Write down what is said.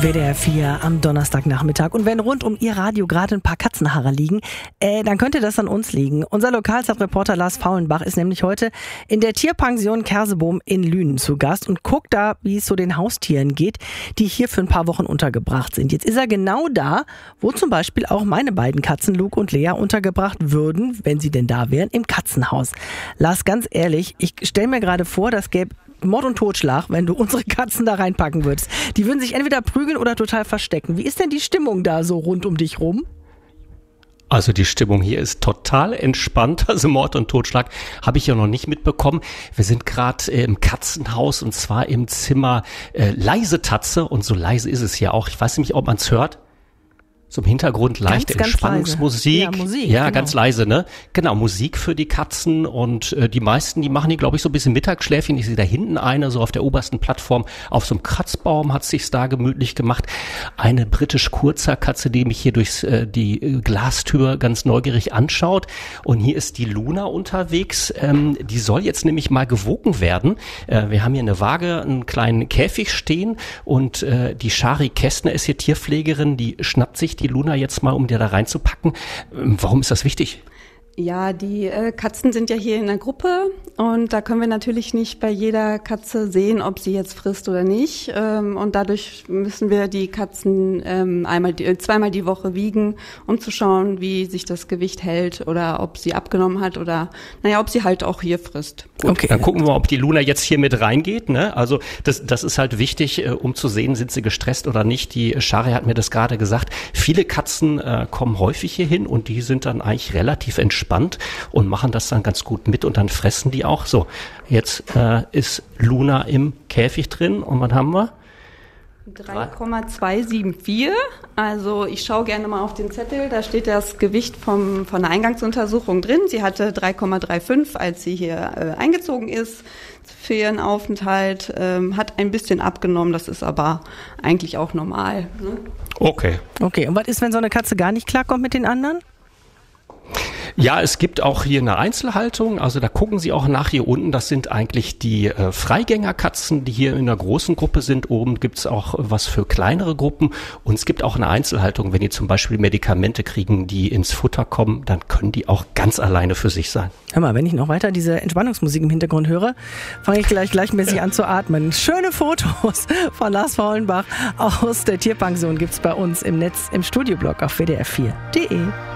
WDR 4 am Donnerstagnachmittag. Und wenn rund um Ihr Radio gerade ein paar Katzenhaare liegen, dann könnte das an uns liegen. Unser Lokalzeitreporter Lars Faulenbach ist nämlich heute in der Tierpension Kersebohm in Lünen zu Gast und guckt da, wie es so den Haustieren geht, die hier für ein paar Wochen untergebracht sind. Jetzt ist er genau da, wo zum Beispiel auch meine beiden Katzen Luke und Lea untergebracht würden, wenn sie denn da wären, im Katzenhaus. Lars, ganz ehrlich, ich stelle mir gerade vor, das gäbe Mord und Totschlag, wenn du unsere Katzen da reinpacken würdest. Die würden sich entweder prügeln oder total verstecken. Wie ist denn die Stimmung da so rund um dich rum? Also die Stimmung hier ist total entspannt. Also Mord und Totschlag habe ich ja noch nicht mitbekommen. Wir sind gerade im Katzenhaus und zwar im Zimmer Leise Tatze. Und so leise ist es hier auch. Ich weiß nicht, ob man es hört. So im Hintergrund leichte Entspannungsmusik. Ja, Musik, ja, genau. Ganz leise, ne? Genau, Musik für die Katzen und die meisten, die machen die, glaube ich, so ein bisschen Mittagsschläfchen. Ich sehe da hinten eine, so auf der obersten Plattform, auf so einem Kratzbaum hat sich's da gemütlich gemacht. Eine britisch-Kurzer-Katze, die mich hier durch die Glastür ganz neugierig anschaut. Und hier ist die Luna unterwegs. Die soll jetzt nämlich mal gewogen werden. Wir haben hier eine Waage, einen kleinen Käfig stehen und die Shari Kästner ist hier Tierpflegerin, die schnappt sich die Luna jetzt mal, um dir da reinzupacken. Warum ist das wichtig? Ja, die Katzen sind ja hier in der Gruppe und da können wir natürlich nicht bei jeder Katze sehen, ob sie jetzt frisst oder nicht. Und dadurch müssen wir die Katzen zweimal die Woche wiegen, um zu schauen, wie sich das Gewicht hält oder ob sie abgenommen hat oder ob sie halt auch hier frisst. Gut, okay. Dann gucken wir mal, ob die Luna jetzt hier mit reingeht. Ne? Also das ist halt wichtig, um zu sehen, sind sie gestresst oder nicht. Die Shari hat mir das gerade gesagt. Viele Katzen kommen häufig hier hin und die sind dann eigentlich relativ entspannt und machen das dann ganz gut mit und dann fressen die auch. So, jetzt ist Luna im Käfig drin und was haben wir? 3,274. Also ich schaue gerne mal auf den Zettel, da steht das Gewicht von der Eingangsuntersuchung drin. Sie hatte 3,35, als sie hier eingezogen ist für ihren Aufenthalt. Hat ein bisschen abgenommen, das ist aber eigentlich auch normal. Ne? Okay. Okay, und was ist, wenn so eine Katze gar nicht klarkommt mit den anderen? Ja, es gibt auch hier eine Einzelhaltung, also da gucken Sie auch nach hier unten, das sind eigentlich die Freigängerkatzen, die hier in einer großen Gruppe sind. Oben gibt's auch was für kleinere Gruppen und es gibt auch eine Einzelhaltung, wenn die zum Beispiel Medikamente kriegen, die ins Futter kommen, dann können die auch ganz alleine für sich sein. Hör mal, wenn ich noch weiter diese Entspannungsmusik im Hintergrund höre, fange ich gleichmäßig an zu atmen. Schöne Fotos von Lars Faulenbach aus der Tierpension gibt's bei uns im Netz, im Studioblog auf wdr4.de.